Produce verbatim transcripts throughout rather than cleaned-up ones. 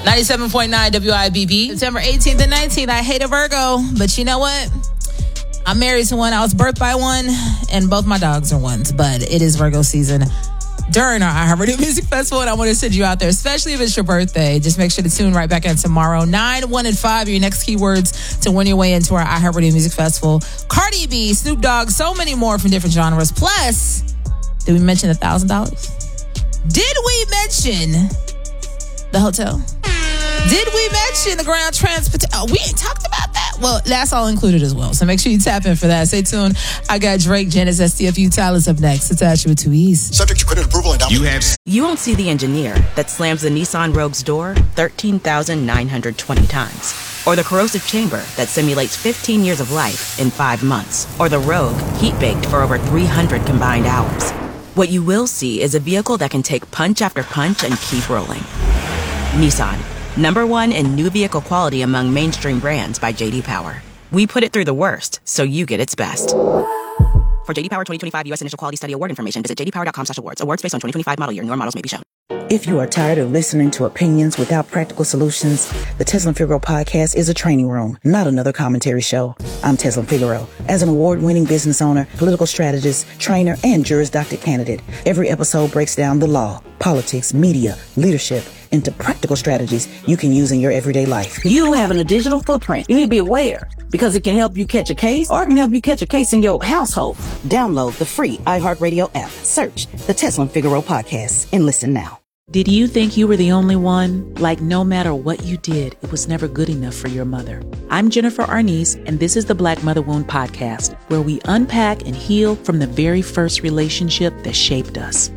ninety-seven point nine W I B B. September eighteenth and nineteenth, I hate a Virgo, but you know what? I'm married to one. I was birthed by one, and both my dogs are ones, but it is Virgo season during our iHeartRadio Music Festival, and I want to send you out there, especially if it's your birthday. Just make sure to tune right back in tomorrow. Nine, one, and five are your next keywords to win your way into our iHeartRadio Music Festival. Cardi B, Snoop Dogg, so many more from different genres. Plus, did we mention one thousand dollars? Did we mention the hotel? Did we mention the ground transportation? Oh, we ain't talked about that. Well, that's all included as well. So make sure you tap in for that. Stay tuned. I got Drake, Genesis, S T F U, Tyler's up next. It's actually with two E's. Subject to credit approval and down. You have. You won't see the engineer that slams the Nissan Rogue's door thirteen thousand nine hundred twenty times. Or the corrosive chamber that simulates fifteen years of life in five months. Or the Rogue heat-baked for over three hundred combined hours. What you will see is a vehicle that can take punch after punch and keep rolling. Nissan. Number one in new vehicle quality among mainstream brands by J D Power. We put it through the worst, so you get its best. For J D Power twenty twenty-five U S Initial Quality Study Award information, visit j d power dot com slash awards. Awards based on twenty twenty-five model year. Newer models may be shown. If you are tired of listening to opinions without practical solutions, the Tesla and Figaro podcast is a training room, not another commentary show. I'm Tesla Figaro. As an award-winning business owner, political strategist, trainer, and Juris Doctor candidate, every episode breaks down the law, politics, media, leadership, into practical strategies you can use in your everyday life. You having a digital footprint. You need to be aware because it can help you catch a case or it can help you catch a case in your household. Download the free iHeartRadio app. Search the Tesla and Figaro podcast and listen now. Did you think you were the only one? Like no matter what you did, it was never good enough for your mother. I'm Jennifer Arnice, and this is the Black Mother Wound Podcast, where we unpack and heal from the very first relationship that shaped us.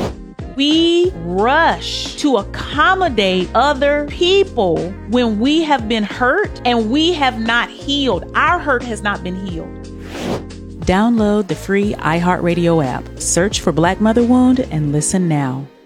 We rush to accommodate other people when we have been hurt and we have not healed. Our hurt has not been healed. Download the free iHeartRadio app. Search for Black Mother Wound and listen now.